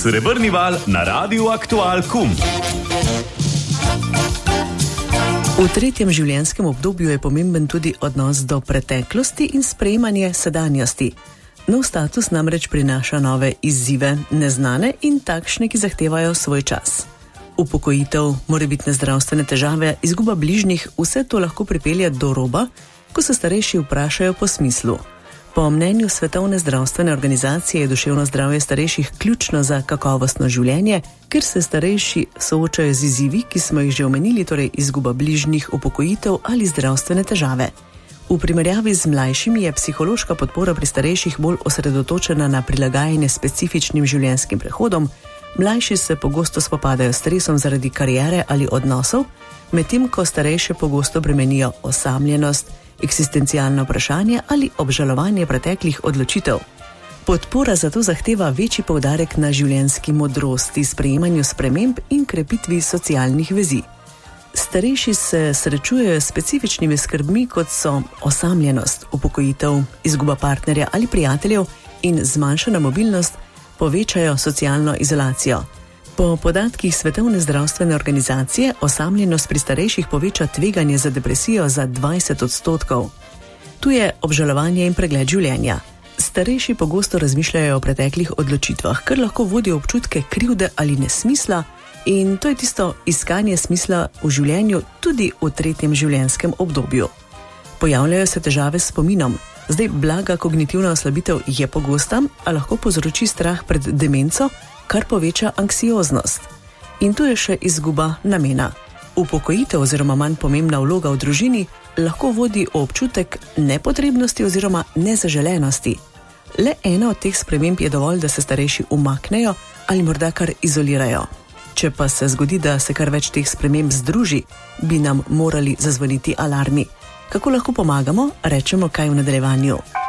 Srebrni val na Radiu Aktual KUM. V tretjem življenjskem obdobju je pomemben tudi odnos do preteklosti in sprejemanje sedanjosti. Nov status namreč prinaša nove izzive, neznane in takšne, ki zahtevajo svoj čas. Upokojitev, morebitne zdravstvene težave, izguba bližnjih, vse to lahko pripelje do roba, ko se starejši vprašajo po smislu. Po mnenju Svetovne zdravstvene organizacije je duševno zdravje starejših ključno za kakovostno življenje, ker se starejši soočajo z izzivi, ki smo jih že omenili, torej izguba bližnjih, upokojitev ali zdravstvene težave. V primerjavi z mlajšimi je psihološka podpora pri starejših bolj osredotočena na prilagajanje specifičnim življenjskim prehodom, mlajši se pogosto spopadajo s stresom zaradi kariere ali odnosov, medtem ko starejše pogosto bremenijo osamljenost, eksistencialno vprašanje ali obžalovanje preteklih odločitev. Podpora zato zahteva večji poudarek na življenjski modrosti, sprejemanju sprememb in krepitvi socialnih vezi. Starejši se srečujejo s specifičnimi skrbmi, kot so osamljenost, upokojitev, izguba partnerja ali prijateljev in zmanjšana mobilnost povečajo socialno izolacijo. Po podatkih Svetovne zdravstvene organizacije osamljenost pri starejših poveča tveganje za depresijo za 20%. Tu je obžalovanje in pregled življenja. Starejši pogosto razmišljajo o preteklih odločitvah, kar lahko vodi občutke krivde ali nesmisla, in to je tisto iskanje smisla v življenju tudi v tretjem življenjskem obdobju. Pojavljajo se težave s spominom. Zdaj, blaga kognitivna oslabitev je pogosta, a lahko povzroči strah pred demenco, kar poveča anksioznost. In tu je še izguba namena. Upokojitev oziroma manj pomembna vloga v družini lahko vodi v občutek nepotrebnosti oziroma nezaželenosti. Le ena od teh sprememb je dovolj, da se starejši umaknejo ali morda kar izolirajo. Če pa se zgodi, da se kar več teh sprememb združi, bi nam morali zazvoniti alarmi. Kako lahko pomagamo, rečemo kaj v nadaljevanju.